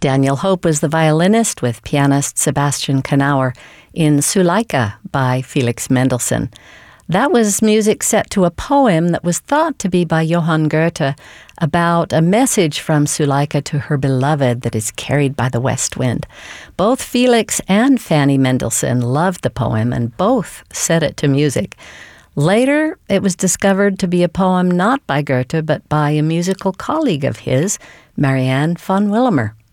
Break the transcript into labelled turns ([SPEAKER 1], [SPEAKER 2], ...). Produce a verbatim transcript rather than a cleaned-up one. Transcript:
[SPEAKER 1] Daniel Hope was the violinist with pianist Sebastian Knauer in Suleika by Felix Mendelssohn. That was music set to a poem that was thought to be by Johann Goethe about a message from Suleika to her beloved that is carried by the west wind. Both Felix and Fanny Mendelssohn loved the poem, and both set it to music. Later, it was discovered to be a poem not by Goethe, but by a musical colleague of his, Marianne von Willemer.